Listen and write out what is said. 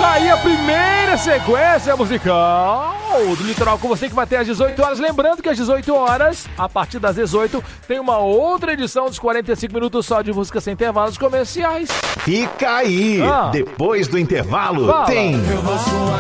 Tá aí a primeira sequência musical do Litoral com você, que vai ter às 18 horas. Lembrando que às 18 horas, a partir das 18, tem uma outra edição dos 45 minutos só de música sem intervalos comerciais. Fica aí! Depois do intervalo, tem...